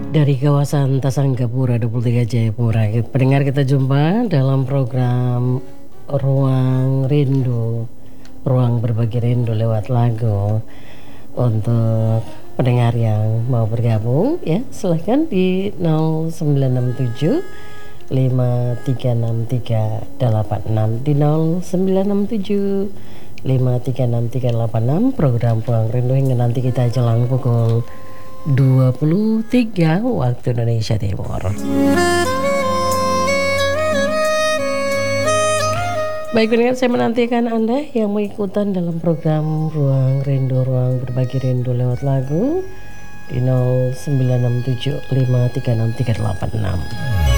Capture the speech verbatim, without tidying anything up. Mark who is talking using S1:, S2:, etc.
S1: Dari kawasan Tasanggapura dua puluh tiga Jayapura, pendengar, kita jumpa dalam program Ruang Rindu, ruang berbagi rindu lewat lagu. Untuk pendengar yang mau bergabung, ya silahkan di nol sembilan enam tujuh lima tiga enam tiga delapan enam, di nol sembilan enam tujuh lima tiga enam tiga delapan enam. Program Ruang Rindu hingga nanti kita jelang pukul dua puluh tiga waktu Indonesia Timur. Baik pendengar, saya menantikan Anda yang mengikutan dalam program Ruang Rindu, ruang berbagi rindu lewat lagu di nol sembilan enam tujuh lima tiga enam tiga delapan enam.